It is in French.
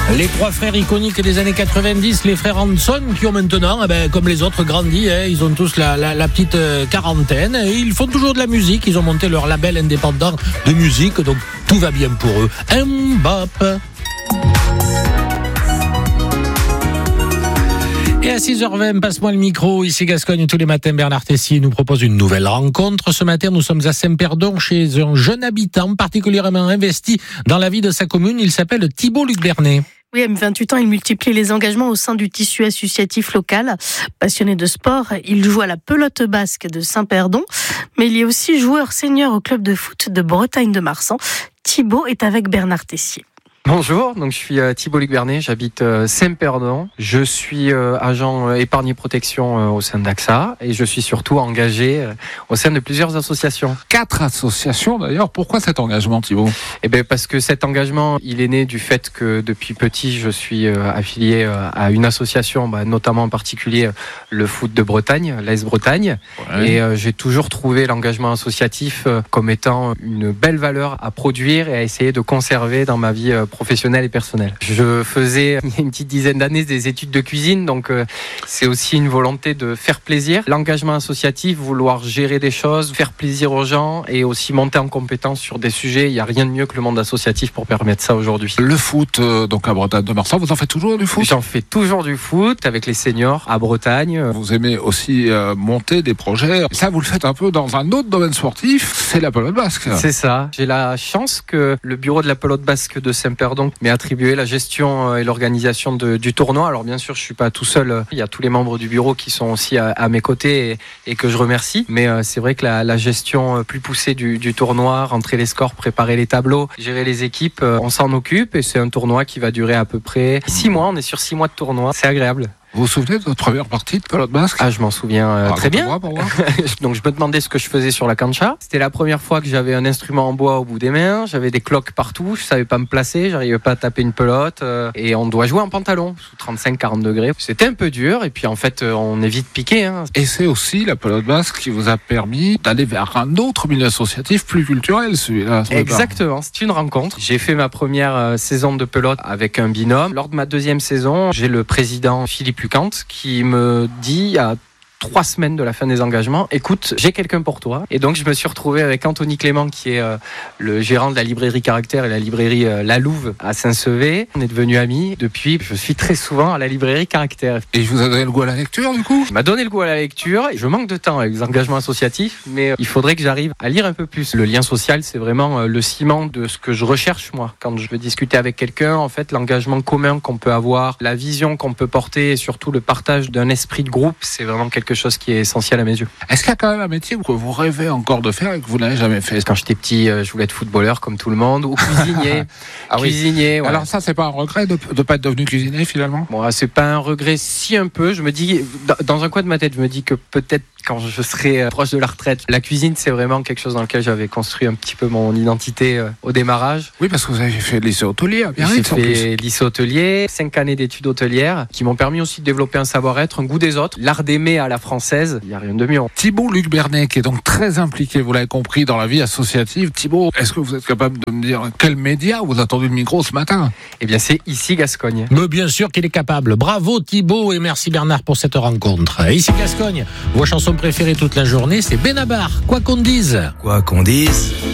Les trois frères iconiques des années 90, les frères Hanson, qui ont maintenant, comme les autres, grandi. Ils ont tous la petite quarantaine. Et ils font toujours de la musique. Ils ont monté leur label indépendant de musique. Donc tout va bien pour eux. Mbop. Et à 6h20, passe-moi le micro. Ici Gascogne, tous les matins, Bernard Tessier nous propose une nouvelle rencontre. Ce matin, nous sommes à Saint-Perdon chez un jeune habitant particulièrement investi dans la vie de sa commune. Il s'appelle Thibault Luc-Bernet. Oui, à 28 ans, il multiplie les engagements au sein du tissu associatif local. Passionné de sport, il joue à la pelote basque de Saint-Perdon, mais il est aussi joueur senior au club de foot de Bretagne de Marsan. Thibault est avec Bernard Tessier. Bonjour, donc je suis Thibault Luc-Bernet, j'habite Saint-Perdon. Je suis agent épargne et protection au sein d'AXA et je suis surtout engagé au sein de plusieurs associations. 4 associations d'ailleurs. Pourquoi cet engagement, Thibault ? Parce que cet engagement, il est né du fait que depuis petit, je suis affilié à une association, notamment en particulier le foot de Bretagne, l'AS Bretagne. Ouais. Et j'ai toujours trouvé l'engagement associatif comme étant une belle valeur à produire et à essayer de conserver dans ma vie professionnel et personnel. Je faisais il y a une petite dizaine d'années des études de cuisine, donc c'est aussi une volonté de faire plaisir. L'engagement associatif, vouloir gérer des choses, faire plaisir aux gens et aussi monter en compétence sur des sujets. Il n'y a rien de mieux que le monde associatif pour permettre ça aujourd'hui. Le foot, donc à Bretagne de Marsan, vous en faites toujours du foot ? J'en fais toujours du foot avec les seniors à Bretagne. Vous aimez aussi monter des projets. Ça, vous le faites un peu dans un autre domaine sportif, c'est la pelote basque. C'est ça. J'ai la chance que le bureau de la pelote basque de Saint-Perdon m'est attribué la gestion et l'organisation du tournoi. Alors bien sûr, je suis pas tout seul. Il y a tous les membres du bureau qui sont aussi à mes côtés et que je remercie. Mais c'est vrai que la gestion plus poussée du tournoi, rentrer les scores, préparer les tableaux, gérer les équipes, on s'en occupe et c'est un tournoi qui va durer à peu près 6 mois. On est sur 6 mois de tournoi. C'est agréable. Vous vous souvenez de votre première partie de pelote basque ? Je m'en souviens très bien. Donc je me demandais ce que je faisais sur la cancha. C'était la première fois que j'avais un instrument en bois au bout des mains. J'avais des cloques partout. Je savais pas me placer. J'arrivais pas à taper une pelote. Et on doit jouer en pantalon sous 35-40 degrés. C'était un peu dur. Et puis en fait, on est vite piqué. Et c'est aussi la pelote basque qui vous a permis d'aller vers un autre milieu associatif plus culturel, celui-là. Exactement. C'est une rencontre. J'ai fait ma première saison de pelote avec un binôme. Lors de ma deuxième saison, j'ai le président Philippe qui me dit à 3 semaines de la fin des engagements, écoute, j'ai quelqu'un pour toi. Et donc je me suis retrouvé avec Anthony Clément qui est le gérant de la librairie Caractère et la librairie La Louve à Saint-Sevé. On est devenus amis. Depuis, je suis très souvent à la librairie Caractère. Et je vous a donné le goût à la lecture du coup ? Il m'a donné le goût à la lecture. Je manque de temps avec les engagements associatifs, mais il faudrait que j'arrive à lire un peu plus. Le lien social, c'est vraiment le ciment de ce que je recherche moi. Quand je veux discuter avec quelqu'un, en fait, l'engagement commun qu'on peut avoir, la vision qu'on peut porter et surtout le partage d'un esprit de groupe, c'est vraiment quelque chose qui est essentiel à mes yeux. Est-ce qu'il y a quand même un métier que vous rêvez encore de faire et que vous n'avez jamais fait ? Quand j'étais petit, je voulais être footballeur comme tout le monde ou cuisinier. Cuisinier, ouais. Alors ça, c'est pas un regret de ne pas être devenu cuisinier finalement ? Bon, c'est pas un regret, si un peu. Je me dis, dans un coin de ma tête, je me dis que peut-être quand je serai proche de la retraite, la cuisine, c'est vraiment quelque chose dans lequel j'avais construit un petit peu mon identité au démarrage. Oui, parce que vous avez fait le lycée hôtelier. J'ai fait lycée hôtelier, 5 années d'études hôtelières qui m'ont permis aussi de développer un savoir-être, un goût des autres, l'art d'aimer à la française. Il n'y a rien de mieux. Thibault Luc-Bernet, qui est donc très impliqué, vous l'avez compris, dans la vie associative. Thibault, est-ce que vous êtes capable de me dire quel média vous a tendu le micro ce matin ? Eh bien, c'est ici Gascogne. Mais bien sûr qu'il est capable. Bravo Thibault et merci Bernard pour cette rencontre. Ici Gascogne, vos chansons préférées toute la journée, c'est Benabar. Quoi qu'on dise. Quoi qu'on dise.